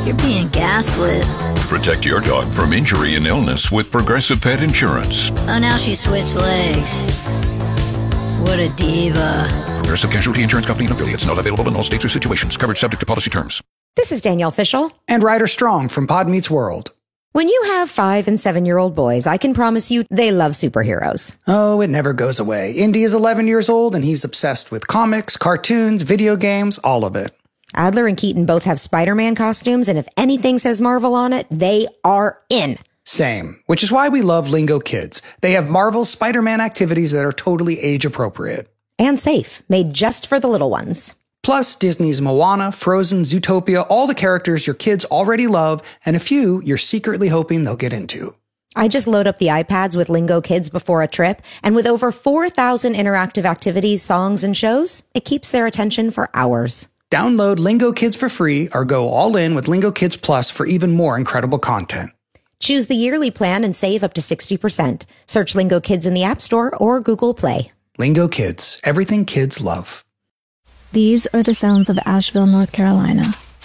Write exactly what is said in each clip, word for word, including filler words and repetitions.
You're being gaslit. Protect your dog from injury and illness with Progressive Pet Insurance. Oh, now she switched legs. What a diva. Progressive Casualty Insurance Company and affiliates. Not available in all states or situations. Coverage subject to policy terms. This is Danielle Fishel. And Ryder Strong from Pod Meets World. When you have five and seven-year-old boys, I can promise you they love superheroes. Oh, it never goes away. Indy is eleven years old, and he's obsessed with comics, cartoons, video games, all of it. Adler and Keaton both have Spider-Man costumes, and if anything says Marvel on it, they are in. Same, which is why we love Lingo Kids. They have Marvel's Spider-Man activities that are totally age-appropriate. And safe, made just for the little ones. Plus, Disney's Moana, Frozen, Zootopia, all the characters your kids already love, and a few you're secretly hoping they'll get into. I just load up the iPads with Lingo Kids before a trip, and with over four thousand interactive activities, songs, and shows, it keeps their attention for hours. Download Lingo Kids for free or go all in with Lingo Kids Plus for even more incredible content. Choose the yearly plan and save up to sixty percent. Search Lingo Kids in the App Store or Google Play. Lingo Kids, everything kids love. These are the sounds of Asheville, North Carolina.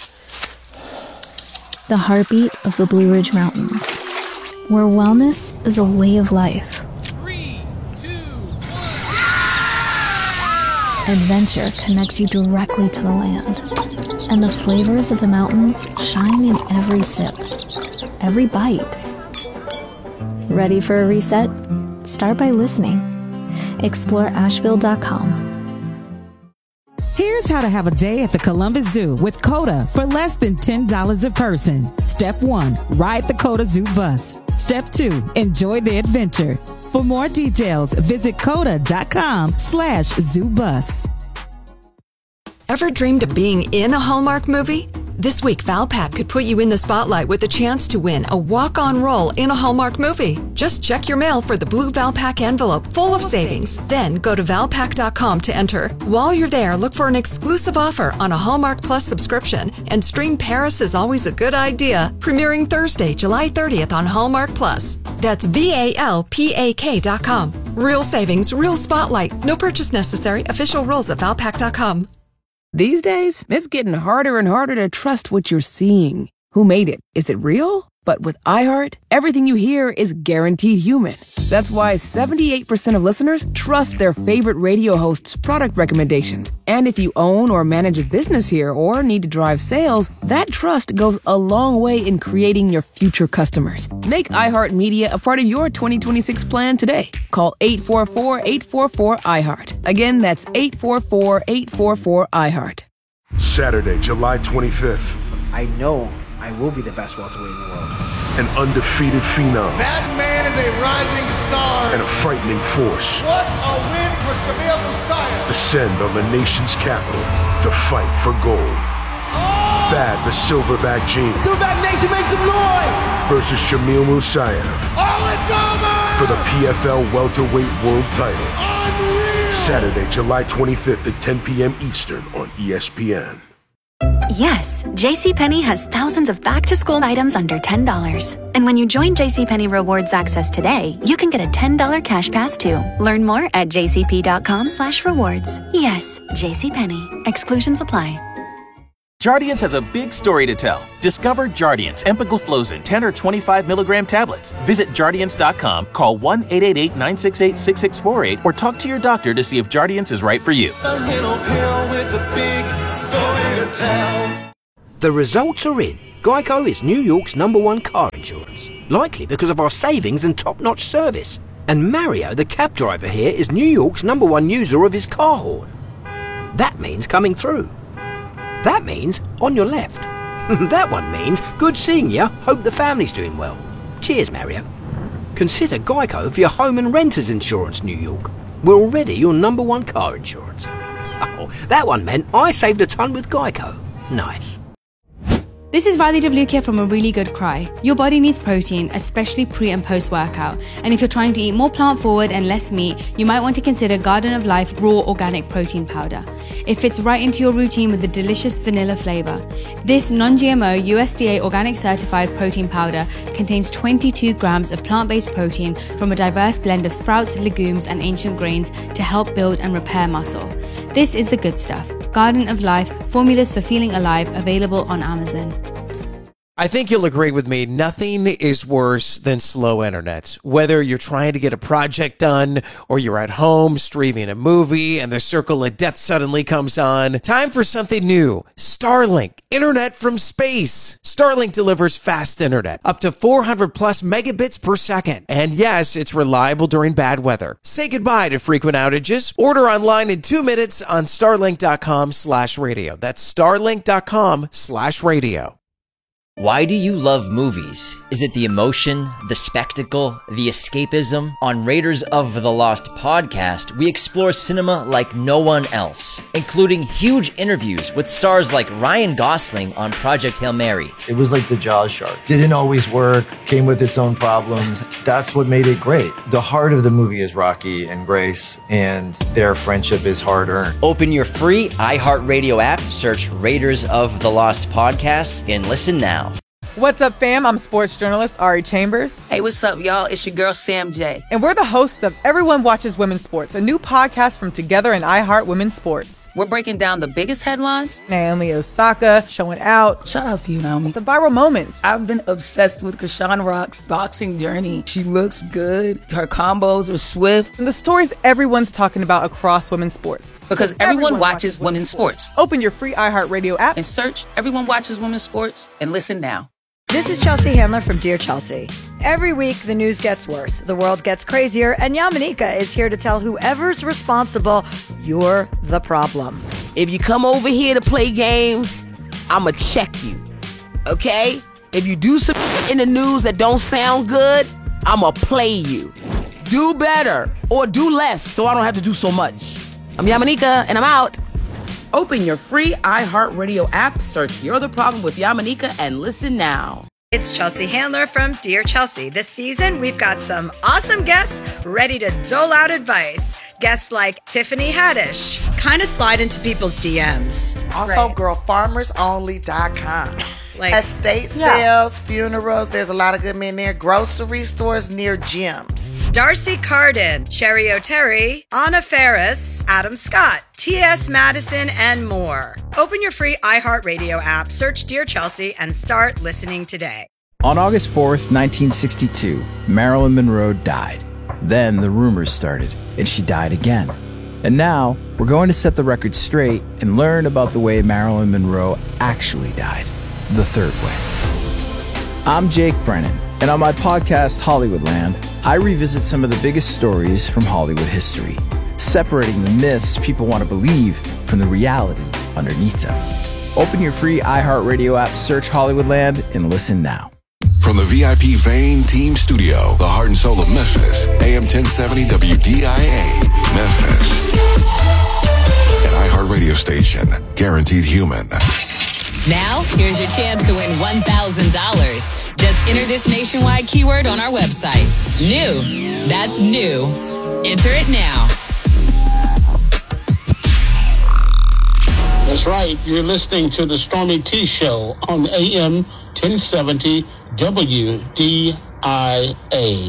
The heartbeat of the Blue Ridge Mountains, where wellness is a way of life. Three, two, one. Adventure connects you directly to the land, and the flavors of the mountains shine in every sip, every bite. Ready for a reset? Start by listening. Explore Asheville dot com. Here's how to have a day at the Columbus Zoo with COTA for less than ten dollars a person. Step one, ride the COTA Zoo bus. Step two, enjoy the adventure. For more details, visit COTA.com slash zoo bus. Ever dreamed of being in a Hallmark movie? This week, Valpak could put you in the spotlight with a chance to win a walk-on role in a Hallmark movie. Just check your mail for the blue Valpak envelope full of savings. Then go to Valpak dot com to enter. While you're there, look for an exclusive offer on a Hallmark Plus subscription and stream Paris is Always a Good Idea, premiering Thursday, July thirtieth on Hallmark Plus. That's V A L P A K dot com. Real savings, real spotlight. No purchase necessary. Official rules at Valpak dot com. These days, it's getting harder and harder to trust what you're seeing. Who made it? Is it real? But with iHeart, everything you hear is guaranteed human. That's why seventy-eight percent of listeners trust their favorite radio host's product recommendations. And if you own or manage a business here or need to drive sales, that trust goes a long way in creating your future customers. Make iHeartMedia a part of your twenty twenty-six plan today. Call eight four four, eight four four, iHeart. Again, that's eight four four, eight four four, iHeart. Saturday, July twenty-fifth. I know I will be the best welterweight in the world. An undefeated phenom. That man is a rising star. And a frightening force. What a win for Shamil Musayev. Descend on the nation's capital to fight for gold. Oh! Thad the Silverback Gene. Silverback Nation, make some noise! Versus Shamil Musayev. Oh, it's over! For the P F L welterweight world title. Unreal! Saturday, July twenty-fifth at ten p.m. Eastern on E S P N. Yes, JCPenney has thousands of back-to-school items under ten dollars. And when you join JCPenney Rewards Access today, you can get a ten dollars cash pass too. Learn more at jcp.com slash rewards. Yes, JCPenney. Exclusions apply. Jardiance has a big story to tell. Discover Jardiance empagliflozin ten or twenty-five milligram tablets. Visit Jardiance dot com, call one eight eight eight, nine six eight, six six four eight, or talk to your doctor to see if Jardiance is right for you. A little pill with a big story to tell. The results are in. Geico is New York's number one car insurance, likely because of our savings and top-notch service. And Mario, the cab driver here, is New York's number one user of his car horn. That means coming through. That means on your left. That one means good seeing you. Hope the family's doing well. Cheers, Mario. Consider Geico for your home and renters insurance, New York. We're already your number one car insurance. Oh, that one meant I saved a ton with Geico. Nice. This is Radhi Devlukia from A Really Good Cry. Your body needs protein, especially pre and post workout. And if you're trying to eat more plant forward and less meat, you might want to consider Garden of Life Raw Organic Protein Powder. It fits right into your routine with a delicious vanilla flavor. This non-G M O U S D A organic certified protein powder contains twenty-two grams of plant-based protein from a diverse blend of sprouts, legumes, and ancient grains to help build and repair muscle. This is the good stuff. Garden of Life, formulas for feeling alive, available on Amazon. I think you'll agree with me. Nothing is worse than slow internet. Whether you're trying to get a project done or you're at home streaming a movie and the circle of death suddenly comes on. Time for something new. Starlink. Internet from space. Starlink delivers fast internet. Up to four hundred plus megabits per second. And yes, it's reliable during bad weather. Say goodbye to frequent outages. Order online in two minutes on starlink.com slash radio. That's starlink.com slash radio. Why do you love movies? Is it the emotion, the spectacle, the escapism? On Raiders of the Lost podcast, we explore cinema like no one else, including huge interviews with stars like Ryan Gosling on Project Hail Mary. It was like the Jaws shark. Didn't always work, came with its own problems. That's what made it great. The heart of the movie is Rocky and Grace, and their friendship is hard-earned. Open your free iHeartRadio app, search Raiders of the Lost podcast, and listen now. What's up, fam? I'm sports journalist Ari Chambers. Hey, what's up, y'all? It's your girl, Sam J. And we're the hosts of Everyone Watches Women's Sports, a new podcast from Together and iHeart Women's Sports. We're breaking down the biggest headlines. Naomi Osaka showing out. Shout out to you, Naomi. The viral moments. I've been obsessed with Krishan Rock's boxing journey. She looks good. Her combos are swift. And the stories everyone's talking about across women's sports. Because everyone, everyone watches, watches women's sports. sports. Open your free iHeartRadio app and search Everyone Watches Women's Sports and listen now. This is Chelsea Handler from Dear Chelsea. Every week, the news gets worse, the world gets crazier, and Yamanika is here to tell whoever's responsible, you're the problem. If you come over here to play games, I'ma check you, okay? If you do some in the news that don't sound good, I'ma play you. Do better, or do less, so I don't have to do so much. I'm Yamanika, and I'm out. Open your free iHeartRadio app, search You're the Problem with Yamanika, and listen now. It's Chelsea Handler from Dear Chelsea. This season, we've got some awesome guests ready to dole out advice. Guests like Tiffany Haddish, kind of slide into people's D Ms. Also, right. girl farmers only dot com. Like, estate yeah. sales, funerals, there's a lot of good men there. Grocery stores near gyms. Darcy Carden, Cherry O'Terry, Anna Ferris, Adam Scott, T S Madison, and more. Open your free iHeartRadio app, search Dear Chelsea, and start listening today. On August fourth, nineteen sixty-two, Marilyn Monroe died. Then the rumors started, and she died again. And now, we're going to set the record straight and learn about the way Marilyn Monroe actually died. The third way. I'm Jake Brennan, and on my podcast, Hollywoodland, I revisit some of the biggest stories from Hollywood history, separating the myths people want to believe from the reality underneath them. Open your free iHeartRadio app, search Hollywoodland, and listen now. From the V I P Vein Team Studio, the heart and soul of Memphis, A M ten seventy W D I A, Memphis. An iHeart radio station, guaranteed human. Now, here's your chance to win one thousand dollars. Just enter this nationwide keyword on our website. New. That's new. Enter it now. That's right. You're listening to the Stormy T Show on A M ten seventy W D I A.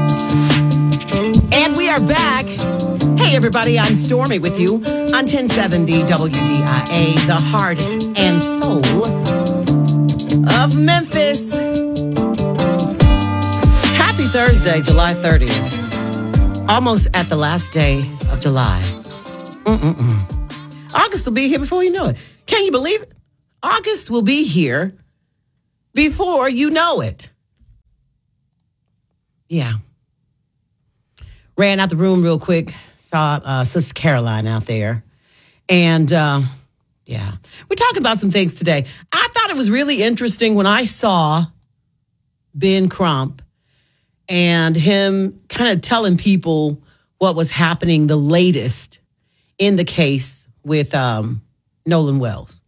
And we are back. Hey, everybody, I'm Stormy with you on ten seventy W D I A, the heart and soul of Memphis. Happy Thursday, July thirtieth. Almost at the last day of July. Mm-mm-mm. August will be here before you know it. Can you believe it? August will be here before you know it. Yeah. Ran out the room real quick. Saw uh, Sister Caroline out there. And, uh, yeah. We're talking about some things today. I thought it was really interesting when I saw Ben Crump and him kind of telling people what was happening, the latest in the case with um, Nolan Wells.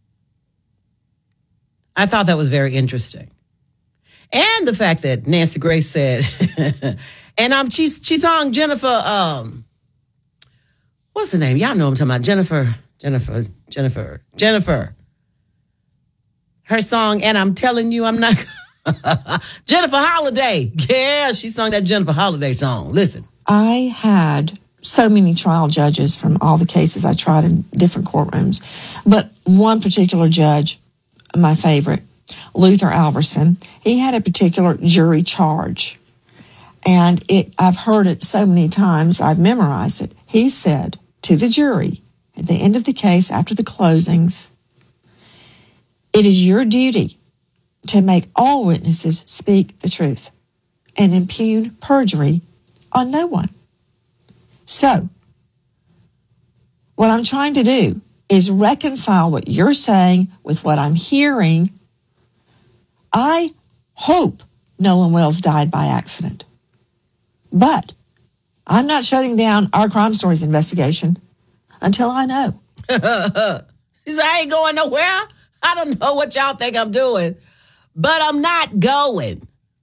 I thought that was very interesting. And the fact that Nancy Grace said, and um, she's, she's on Jennifer, um, what's the name? Y'all know I'm talking about. Jennifer, Jennifer, Jennifer, Jennifer. Her song, and I'm telling you, I'm not... Jennifer Holiday. Yeah, she sung that Jennifer Holiday song. Listen. I had so many trial judges from all the cases I tried in different courtrooms. But one particular judge, my favorite, Luther Alverson, he had a particular jury charge. And it, I've heard it so many times, I've memorized it. He said to the jury at the end of the case, after the closings, it is your duty to make all witnesses speak the truth and impugn perjury on no one. So, what I'm trying to do is reconcile what you're saying with what I'm hearing. I hope Nolan Wells died by accident. But I'm not shutting down our Crime Stories investigation until I know. She said, I ain't going nowhere. I don't know what y'all think I'm doing, but I'm not going.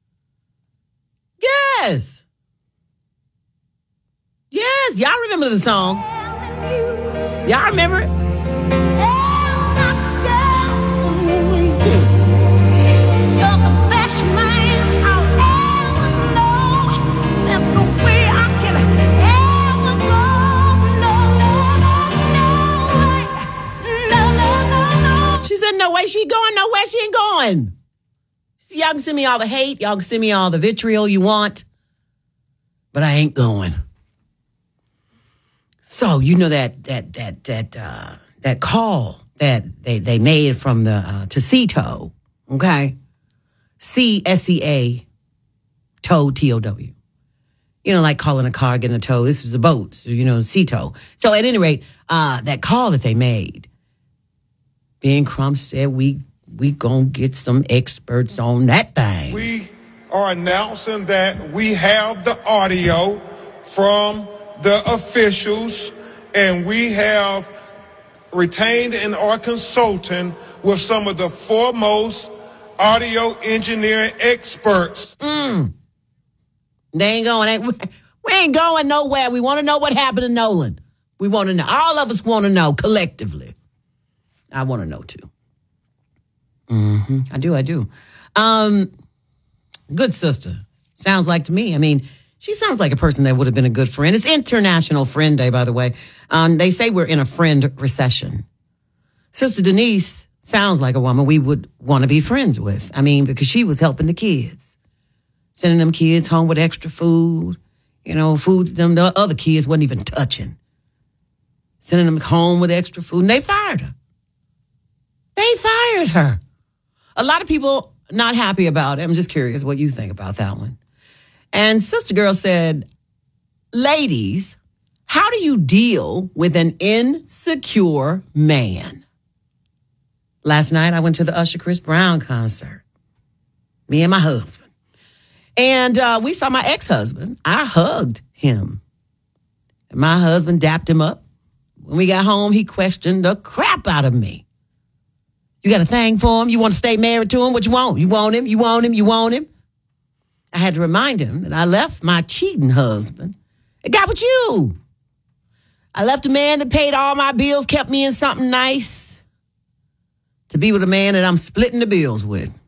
Yes. Yes. Y'all remember the song? Y'all remember it? She said, no way she going, nowhere she ain't going. See, y'all can send me all the hate, y'all can send me all the vitriol you want, but I ain't going. So, you know that that that that uh, that call that they, they made from the uh, to Sea-Tow, okay? C S E A, tow, T O W. You know, like calling a car, getting a tow. This was a boat, so, you know, Sea-Tow. So at any rate, uh, that call that they made, Ben Crump said we we gonna get some experts on that thing. We are announcing that we have the audio from the officials, and we have retained and are consulting with some of the foremost audio engineering experts. Mm. They ain't going. We ain't going nowhere. We want to know what happened to Nolan. We want to know. All of us want to know collectively. I want to know too. Mm-hmm. I do. I do. Um, good sister. Sounds like to me. I mean, she sounds like a person that would have been a good friend. It's International Friend Day, by the way. Um, they say we're in a friend recession. Sister Denise sounds like a woman we would want to be friends with. I mean, because she was helping the kids, sending them kids home with extra food, you know, food them the other kids wasn't even touching. Sending them home with extra food, and they fired her. They fired her. A lot of people not happy about it. I'm just curious what you think about that one. And Sister Girl said, ladies, how do you deal with an insecure man? Last night, I went to the Usher Chris Brown concert. Me and my husband. And uh, we saw my ex-husband. I hugged him. And my husband dapped him up. When we got home, he questioned the crap out of me. You got a thing for him? You want to stay married to him? What you want? You want him? You want him? You want him? I had to remind him that I left my cheating husband and got with you. I left a man that paid all my bills, kept me in something nice, to be with a man that I'm splitting the bills with.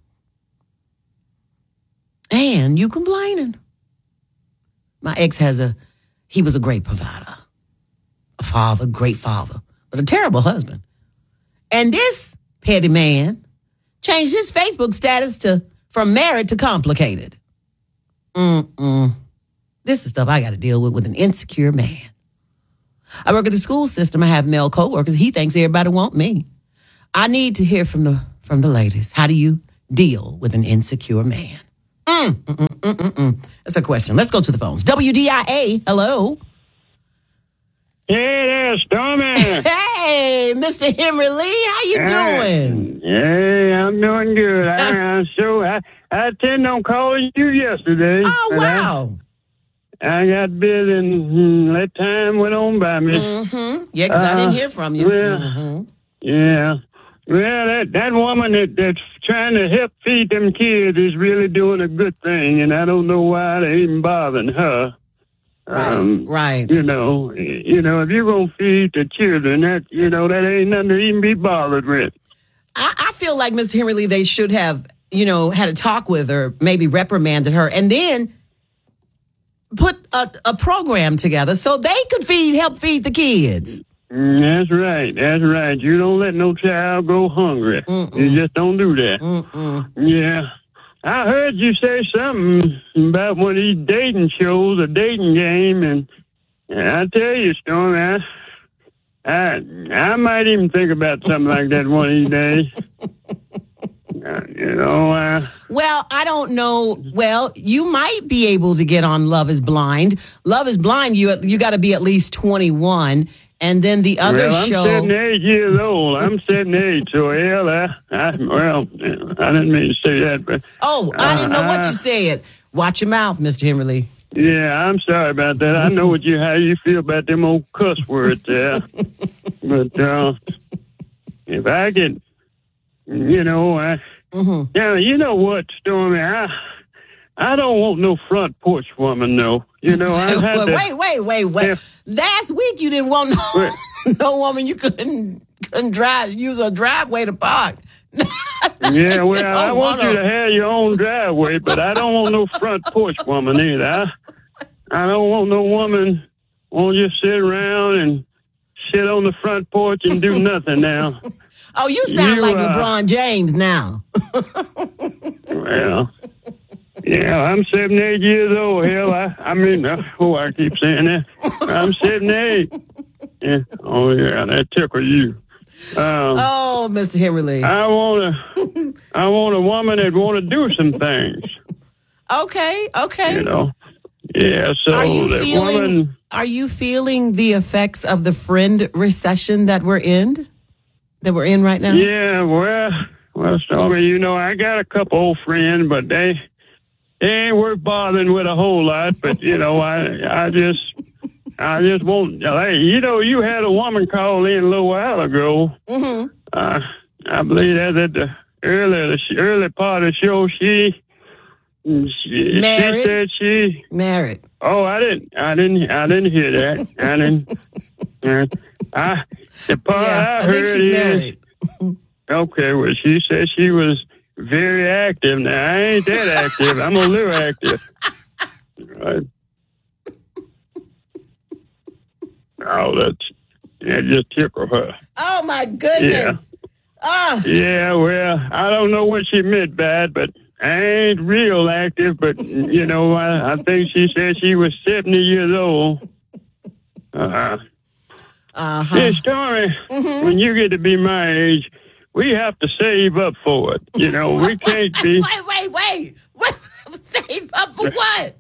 And you complaining. My ex has a, he was a great provider, a father, great father, but a terrible husband. And this petty man changed his Facebook status to from married to complicated. Mm-mm. This is stuff I got to deal with with an insecure man. I work at the school system. I have male coworkers. He thinks everybody want me. I need to hear from the from the ladies. How do you deal with an insecure man? Mm, mm, mm, mm, mm, mm. That's a question. Let's go to the phones. W D I A, hello. Hey there, Stormy. Hey, Mister Henry Lee, how you doing? Hey, I'm doing good. I, I so I, I intended on calling you yesterday. Oh, wow. I, I got busy and that time went on by me. Mm-hmm. Yeah, because uh, I didn't hear from you. Well, mm-hmm. Yeah. Well, that, that woman that, that's trying to help feed them kids is really doing a good thing, and I don't know why they even bothering her. Right, um, right. You know, you know, if you're going to feed the children, that, you know, that ain't nothing to even be bothered with. I, I feel like Mister Henry Lee, they should have, you know, had a talk with her, maybe reprimanded her, and then put a, a program together so they could feed, help feed the kids. Mm, that's right. That's right. You don't let no child go hungry. Mm-mm. You just don't do that. Mm-mm. Yeah. I heard you say something about one of these dating shows, a dating game, and, and I tell you, Stormy, I, I, I might even think about something like that one of these days. Uh, you know, uh, well, I don't know. Well, you might be able to get on Love is Blind. Love is Blind, you you got to be at least twenty-one. And then the other well, I'm show. I'm seventy-eight years old. I'm seventy-eight, so hell, I, I, well, I didn't mean to say that, but. Oh, I didn't know uh, what you said. Watch your mouth, Mister Himmerly. Yeah, I'm sorry about that. I know what you how you feel about them old cuss words there. But uh, if I could, you know, I, mm-hmm. yeah, you know what, Stormy, I, I don't want no front porch woman, no. You know, I had to, wait, wait, wait, wait. Yeah. Last week you didn't want no, no woman you couldn't couldn't drive use a driveway to park. Yeah, well, I want you to have your own driveway, but I don't want no front porch woman either. I, I don't want no woman won't just sit around and sit on the front porch and do nothing now. Oh, you sound you, like uh, LeBron James now. Well, yeah, I'm seventy-eight years old. Hell, I, I mean, uh, oh, I keep saying that. I'm seventy-eight. Yeah. Oh, yeah, that tickle you. Um, oh, Mister Himmerly. I want a, I want a woman that want to do some things. Okay, okay. You know, yeah. So are you that feeling? woman. Are you feeling the effects of the friend recession that we're in? That we're in right now? Yeah. Well, well, Stormy, you know, I got a couple old friends, but they they ain't worth bothering with a whole lot. But you know, I I just. I just won't. Hey, you know, you had a woman call in a little while ago. Mm-hmm. Uh, I believe that at the early, the early part of the show, she, she, married. she said she married. Oh, I didn't, I didn't, I didn't hear that. I didn't. Uh, I the part yeah, I, I heard think she's is married. Okay. Well, she said she was very active. Now I ain't that active. I'm a little active. Right. Oh, that's yeah, just tickle her. Oh my goodness! Yeah. Ah. Yeah, well, I don't know what she meant by it, but I ain't real active. But you know, I, I think she said she was seventy years old. Uh, uh-huh. Yeah, Stormy, mm-hmm. when you get to be my age, we have to save up for it. You know, we can't be. Wait, wait, wait! What? Save up for what?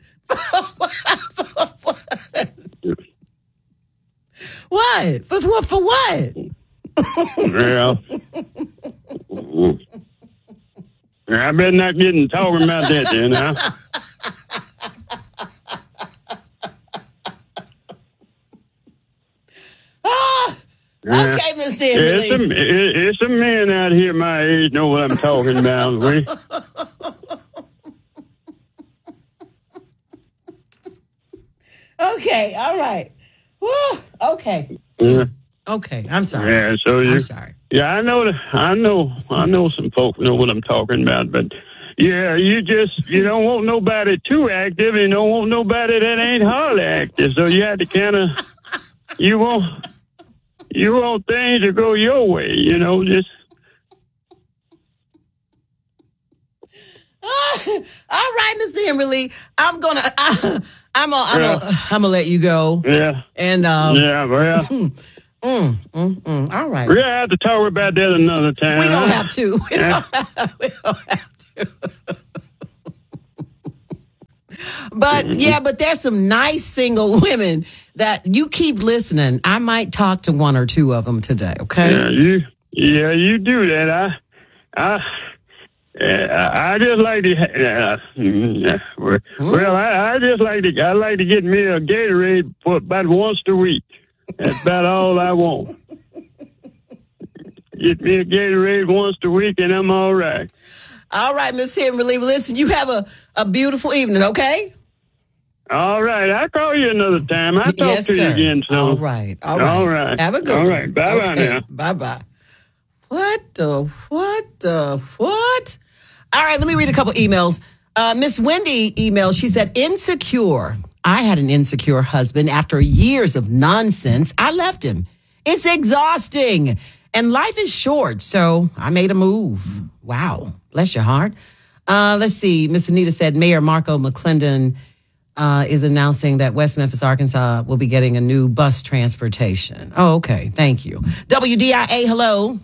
What? For what? For what? Well, I better not get in talking about that then, huh? Ah, okay, Mister Himmerly. It's some, it's some men out here my age know what I'm talking about. We. Okay, all right. Whew, okay. Yeah. Okay, I'm sorry. Yeah, so you, I'm sorry. Yeah, I know. The, I know. I know some folk know what I'm talking about, but yeah, you just you don't want nobody too active, and you don't want nobody that ain't hardly active. So you have to kind of you want you want things to go your way, you know. Just all right, Mister Himmerly, I'm gonna. Uh, I'm gonna. I'm gonna. Yeah. I'm gonna let you go. Yeah. And um. Yeah, well. Mm, mm, mm. All right. We're going to have to talk about that another time. We don't have to. We, Yeah. don't, have, we don't have to. But, yeah, but there's some nice single women that you keep listening. I might talk to one or two of them today, okay? Yeah, you, yeah, you do that. I, I, uh, I just like to, uh, mm, well, well, I, I just like to, I like to get me a Gatorade for about once a week. That's about all I want. Get me a Gatorade once a week and I'm all right. All right, Miss Himmerly. Listen, you have a, a beautiful evening, okay? All right. I'll call you another time. I'll talk yes, to sir. you again soon. All right. All right. All right. Have a good all one. All right. Bye-bye okay. now. Bye-bye. What the, what the, what? All right, let me read a couple emails. Uh, Miss Wendy emailed, she said, insecure. I had an insecure husband. After years of nonsense, I left him. It's exhausting. And life is short, so I made a move. Wow. Bless your heart. Uh, let's see. Miss Anita said Mayor Marco McClendon uh, is announcing that West Memphis, Arkansas will be getting a new bus transportation. Oh, okay. Thank you. W D I A, hello.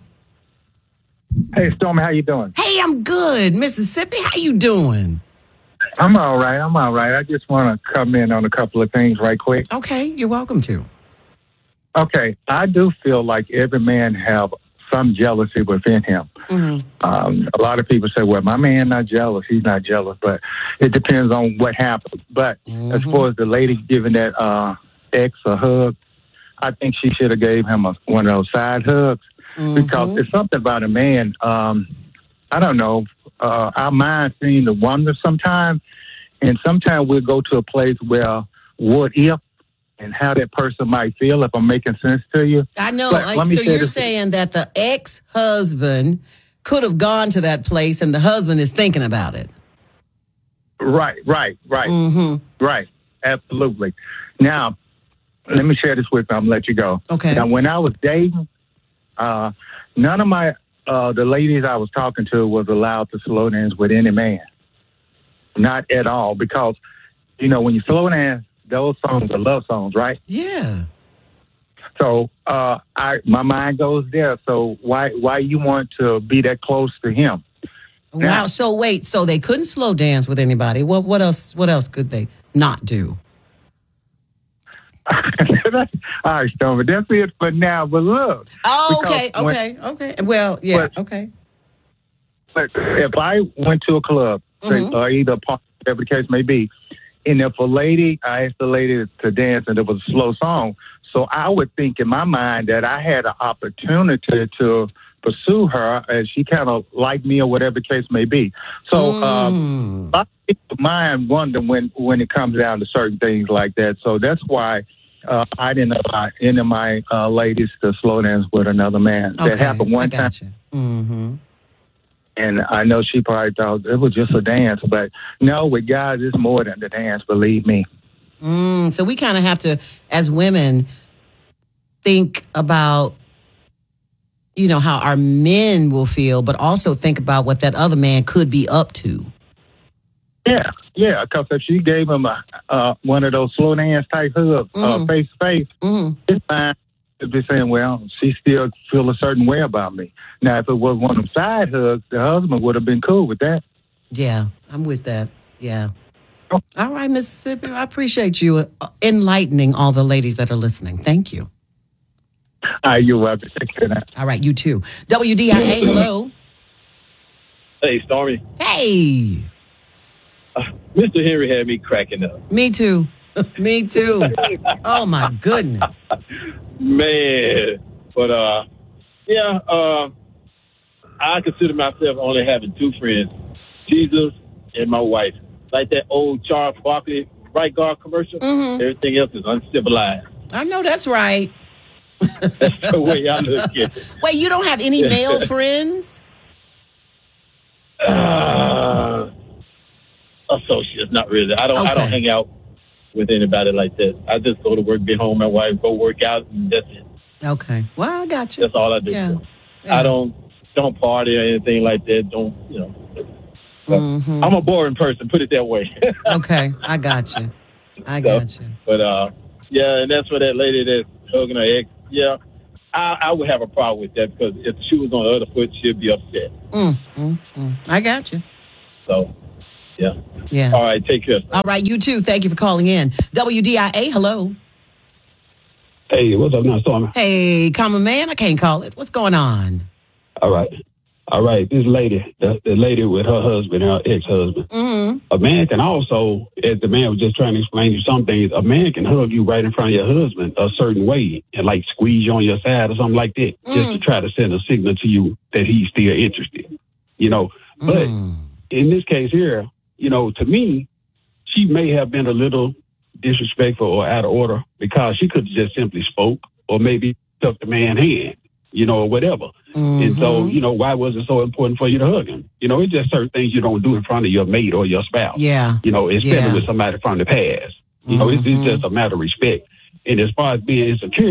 Hey, Stormy, how you doing? Hey, I'm good. Mississippi, how you doing? I'm all right. I'm all right. I just want to come in on a couple of things right quick. Okay, you're welcome to. Okay, I do feel like every man have some jealousy within him. Mm-hmm. Um, a lot of people say, well, my man not jealous. He's not jealous, but it depends on what happened. But mm-hmm. as far as the lady giving that uh, ex a hug, I think she should have gave him a, one of those side hugs mm-hmm. because it's something about a man. Um, I don't know. Uh, our minds seem to wander sometimes, and sometimes we'll go to a place where what if and how that person might feel, if I'm making sense to you. I know. But Like, let me so say you're this. saying that the ex-husband could have gone to that place and the husband is thinking about it. Right, right, right. Mm-hmm. Right, absolutely. Now, let me share this with you. I'm going to let you go. Okay. Now, when I was dating, uh, none of my, uh, the ladies I was talking to was allowed to slow dance with any man. Not at all, because, you know, when you slow dance, those songs are love songs, right? Yeah. So uh, I, my mind goes there. So why, why you want to be that close to him? Wow. Now- So wait, so they couldn't slow dance with anybody. What what else what else could they not do? All right, Stormy, that's it for now. But look. Oh, because okay, when- okay, okay. Well, yeah, But- okay. But if I went to a club, say, Mhm. or either a park, whatever the case may be, and if a lady, I asked the lady to dance and it was a slow song, so I would think in my mind that I had an opportunity to pursue her as she kind of liked me or whatever the case may be. So um, a lot of people mind wonder when, when it comes down to certain things like that. So that's why uh, I didn't allow any of my uh, ladies to slow dance with another man. That Okay, happened one I time. got you. Mm-hmm. And I know she probably thought it was just a dance, but no, with guys, it's more than the dance, believe me. Mm, so we kind of have to, as women, think about, you know, how our men will feel, but also think about what that other man could be up to. Yeah, yeah, because if she gave him a, uh, one of those slow dance type hugs, uh, Mhm. face to face, Mm. it's fine to be saying, well, she still feel a certain way about me. Now, if it was one of them side hugs, the husband would have been cool with that. Yeah, I'm with that. Yeah. All right, Mississippi, I appreciate you uh, enlightening all the ladies that are listening. Thank you. All right, you're welcome. Take care now. All right, you too. W D I A, hello. Hey, Stormy. Hey, Mister Henry had me cracking up. me too. Me too. Oh, my goodness. Man. But, uh, yeah, uh, I consider myself only having two friends, Jesus and my wife. Like that old Charles Barkley right guard commercial. Mhm. Everything else is uncivilized. I know that's right. That's the way I look at it. Wait, you don't have any male friends? Uh, associates, not really. I don't. I don't Okay. hang out with anybody like that. I just go to work, be home, my wife, go work out, and that's it. Okay. Well, I got you. That's all I do. Yeah. I don't don't party or anything like that. Don't you know? Mhm. I'm a boring person. Put it that way. Okay, I got you. I So, got you. But uh, yeah, and that's for that lady that's hugging her ex. Yeah, I, I would have a problem with that because if she was on the other foot, she'd be upset. Mm, mm, mm. I got you. So, yeah. Yeah. All right, take care. All right, you too. Thank you for calling in. W D I A, hello. Hey, what's up now, Stormy? Hey, common man, I can't call it. What's going on? All right. All right. This lady, the, the lady with her husband, her ex-husband. Mm-hmm. A man can also, as the man was just trying to explain to you some things, a man can hug you right in front of your husband a certain way and like squeeze you on your side or something like that, just to try to send a signal to you that he's still interested. You know, but in this case here, you know, to me, she may have been a little disrespectful or out of order because she could have just simply spoke or maybe took the man's hand, you know, or whatever. And so, you know, why was it so important for you to hug him? You know, it's just certain things you don't do in front of your mate or your spouse. Yeah. You know, especially Yeah. with somebody from the past. You know, it's, it's just a matter of respect. And as far as being insecure,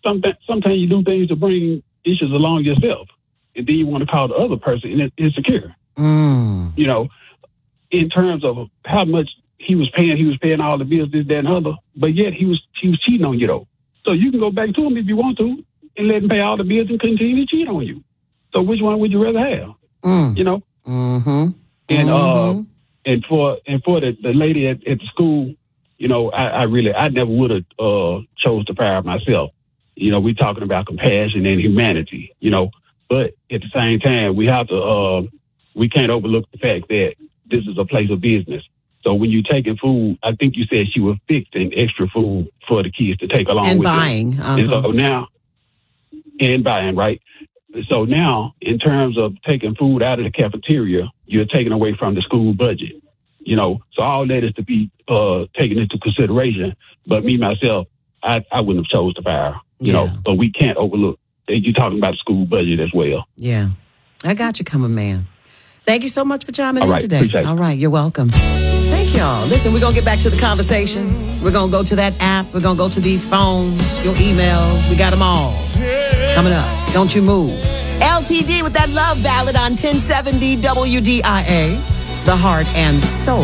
sometimes sometimes you do things to bring issues along yourself, and then you want to call the other person and it's insecure. Mm. You know, in terms of how much he was paying, he was paying all the bills, this, that, and other, but yet he was he was cheating on you though. So you can go back to him if you want to and let him pay all the bills and continue to cheat on you. So which one would you rather have? Mm. You know? Mm-hmm. And mm-hmm. uh and for and for the, the lady at, at the school, you know, I, I really I never would have uh chose to fire myself. You know, we're talking about compassion and humanity, you know. But at the same time, we have to uh we can't overlook the fact that this is a place of business. So when you're taking food, I think you said she was fixing extra food for the kids to take along and with buying. them. Uh-huh. And so now, and buying, right? So now, in terms of taking food out of the cafeteria, you're taking away from the school budget. You know, so all that is to be uh, taken into consideration. But me, myself, I, I wouldn't have chose to fire, you Yeah. know, but we can't overlook that you're talking about the school budget as well. Yeah. I got you coming, man. Thank you so much for chiming All in right, today. appreciate it. All right, you're welcome. Thank y'all. Listen, we're going to get back to the conversation. We're going to go to that app. We're going to go to these phones, your emails. We got them all. Coming up. Don't you move. L T D with that love ballad on ten seventy W D I A, the Heart and Soul